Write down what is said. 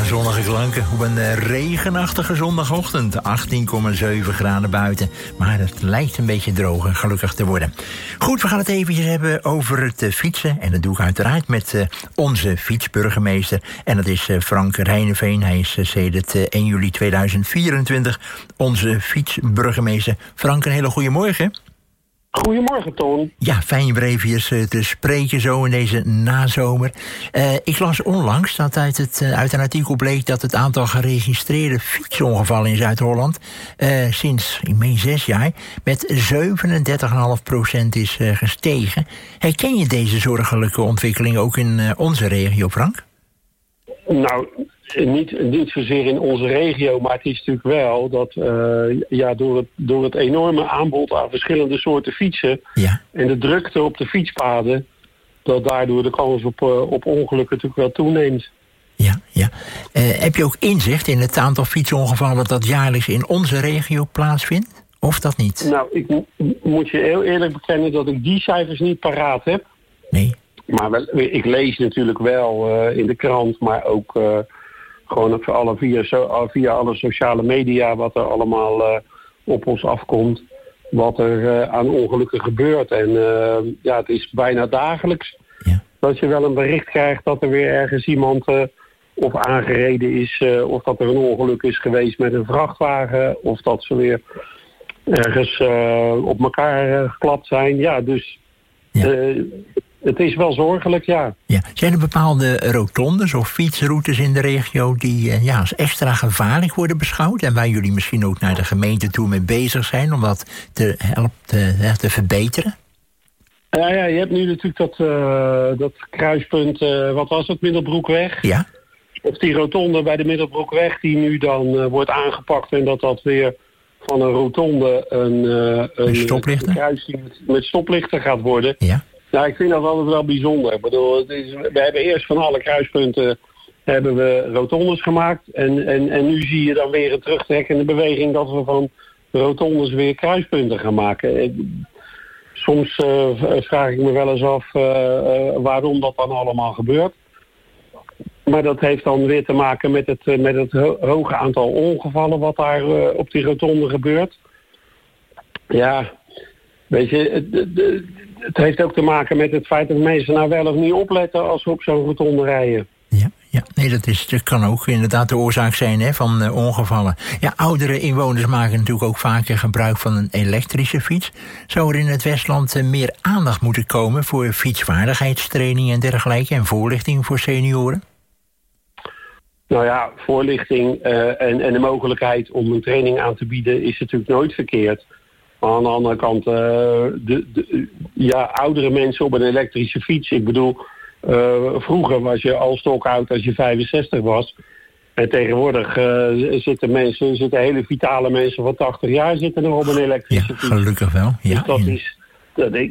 zonnige klanken op een regenachtige zondagochtend. 18,7 graden buiten. Maar het lijkt een beetje droog en gelukkig te worden. Goed, we gaan het eventjes hebben over het fietsen. En dat doe ik uiteraard met onze fietsburgemeester. En dat is Frank Rijneveen. Hij is sedert 1 juli 2024 onze fietsburgemeester. Frank, een hele goede morgen. Goedemorgen, Toon. Ja, fijn je weer even te spreken zo in deze nazomer. Ik las onlangs dat uit een artikel bleek dat het aantal geregistreerde fietsongevallen in Zuid-Holland sinds, ik meen 6 jaar, met 37,5% is gestegen. Herken je deze zorgelijke ontwikkeling ook in onze regio, Frank? Nou, niet zozeer in onze regio, maar het is natuurlijk wel dat door het enorme aanbod aan verschillende soorten fietsen, ja, en de drukte op de fietspaden, dat daardoor de kans op ongelukken natuurlijk wel toeneemt. Ja, ja. Heb je ook inzicht in het aantal fietsongevallen dat jaarlijks in onze regio plaatsvindt? Of dat niet? Nou, ik moet je heel eerlijk bekennen dat ik die cijfers niet paraat heb. Nee. Maar ik lees natuurlijk wel in de krant, maar ook gewoon via alle sociale media wat er allemaal op ons afkomt. Wat er aan ongelukken gebeurt. En het is bijna dagelijks dat je wel een bericht krijgt dat er weer ergens iemand of aangereden is. Of dat er een ongeluk is geweest met een vrachtwagen. Of dat ze weer ergens op elkaar geklapt zijn. Ja, dus het is wel zorgelijk, ja. Zijn er bepaalde rotondes of fietsroutes in de regio die als extra gevaarlijk worden beschouwd? En waar jullie misschien ook naar de gemeente toe mee bezig zijn om dat te verbeteren? Ja, je hebt nu natuurlijk dat kruispunt, wat was het, Middelbroekweg? Ja. Of die rotonde bij de Middelbroekweg die nu dan wordt aangepakt en dat weer van een rotonde een kruising met stoplichten gaat worden. Ja. Nou, ik vind dat altijd wel bijzonder. Ik bedoel, we hebben eerst van alle kruispunten hebben we rotondes gemaakt. En nu zie je dan weer een terugtrekkende beweging dat we van rotondes weer kruispunten gaan maken. Soms vraag ik me wel eens af waarom dat dan allemaal gebeurt. Maar dat heeft dan weer te maken met het hoge aantal ongevallen wat daar op die rotonde gebeurt. Ja, weet je, het heeft ook te maken met het feit dat mensen nou wel of niet opletten als ze op zo'n rotonde rijden. Ja. Nee, dat kan ook inderdaad de oorzaak zijn van ongevallen. Ja, oudere inwoners maken natuurlijk ook vaker gebruik van een elektrische fiets. Zou er in het Westland meer aandacht moeten komen voor fietsvaardigheidstraining en dergelijke en voorlichting voor senioren? Nou ja, voorlichting en de mogelijkheid om een training aan te bieden is natuurlijk nooit verkeerd. Maar aan de andere kant, oudere mensen op een elektrische fiets. Ik bedoel, vroeger was je al stokoud als je 65 was. En tegenwoordig zitten hele vitale mensen van 80 jaar zitten nog op een elektrische fiets. Gelukkig wel. Ja, dus